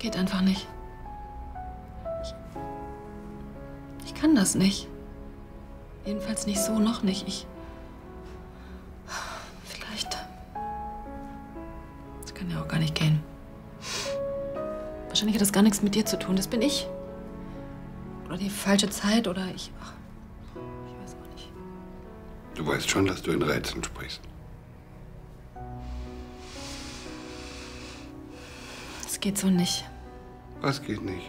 Geht einfach nicht. Ich kann das nicht. Jedenfalls nicht so, noch nicht. Vielleicht. Das kann ja auch gar nicht gehen. Wahrscheinlich hat das gar nichts mit dir zu tun. Das bin ich. Oder die falsche Zeit oder ich. Ach, ich weiß auch nicht. Du weißt schon, dass du in Rätseln sprichst. Es geht so nicht. Was geht nicht?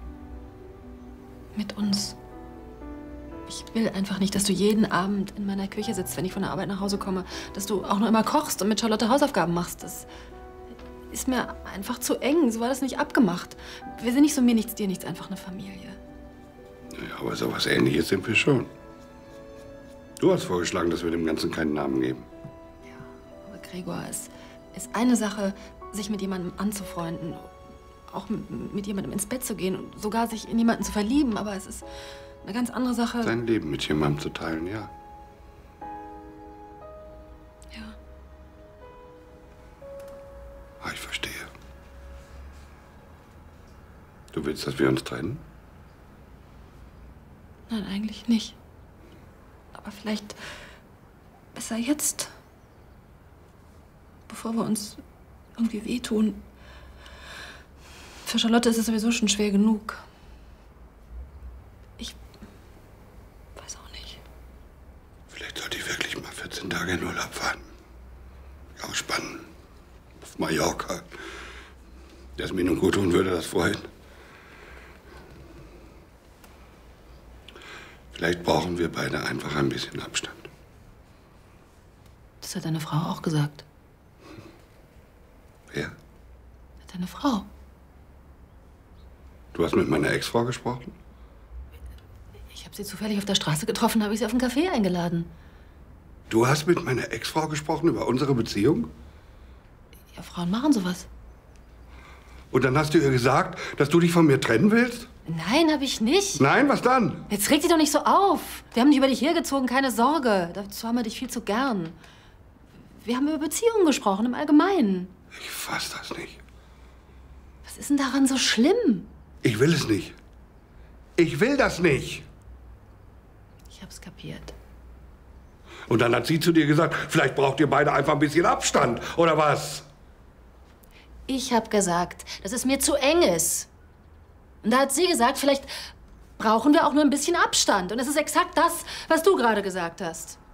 Mit uns. Ich will einfach nicht, dass du jeden Abend in meiner Küche sitzt, wenn ich von der Arbeit nach Hause komme. Dass du auch noch immer kochst und mit Charlotte Hausaufgaben machst. Das ist mir einfach zu eng. So war das nicht abgemacht. Wir sind nicht so mir nichts, dir nichts, einfach eine Familie. Naja, aber so was Ähnliches sind wir schon. Du hast vorgeschlagen, dass wir dem Ganzen keinen Namen geben. Ja, aber Gregor, es ist eine Sache, sich mit jemandem anzufreunden. Auch mit jemandem ins Bett zu gehen und sogar sich in jemanden zu verlieben. Aber es ist eine ganz andere Sache. Sein Leben mit jemandem zu teilen, ja. Ja. Ah, ich verstehe. Du willst, dass wir uns trennen? Nein, eigentlich nicht. Aber vielleicht besser jetzt. Bevor wir uns irgendwie wehtun. Für Charlotte ist es sowieso schon schwer genug. Ich weiß auch nicht. Vielleicht sollte ich wirklich mal 14 Tage in Urlaub fahren. Ausspannen. Auf Mallorca. Das mir nun gut tun würde, das freuen. Vielleicht brauchen wir beide einfach ein bisschen Abstand. Das hat deine Frau auch gesagt. Wer? Hat deine Frau. Du hast mit meiner Ex-Frau gesprochen? Ich habe sie zufällig auf der Straße getroffen, habe ich sie auf einen Café eingeladen. Du hast mit meiner Ex-Frau gesprochen über unsere Beziehung? Ja, Frauen machen sowas. Und dann hast du ihr gesagt, dass du dich von mir trennen willst? Nein, habe ich nicht. Nein, was dann? Jetzt reg dich doch nicht so auf. Wir haben dich über dich hergezogen, keine Sorge. Dazu haben wir dich viel zu gern. Wir haben über Beziehungen gesprochen, im Allgemeinen. Ich fass das nicht. Was ist denn daran so schlimm? Ich will es nicht. Ich will das nicht. Ich hab's kapiert. Und dann hat sie zu dir gesagt, vielleicht braucht ihr beide einfach ein bisschen Abstand, oder was? Ich hab gesagt, dass es mir zu eng ist. Und da hat sie gesagt, vielleicht brauchen wir auch nur ein bisschen Abstand. Und es ist exakt das, was du gerade gesagt hast.